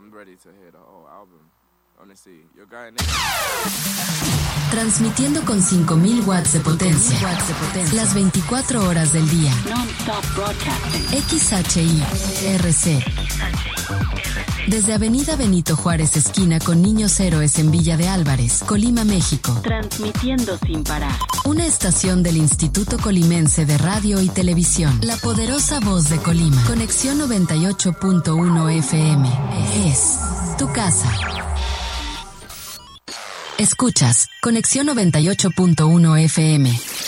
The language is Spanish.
Transmitiendo con 5000 watts de potencia. Las 24 horas del día. XHIRC. Desde Avenida Benito Juárez, esquina con Niños Héroes en Villa de Álvarez, Colima, México. Transmitiendo sin parar. Una estación del Instituto Colimense de Radio y Televisión. La poderosa voz de Colima. Conexión 98.1 FM. Es tu casa. Escuchas Conexión 98.1 FM.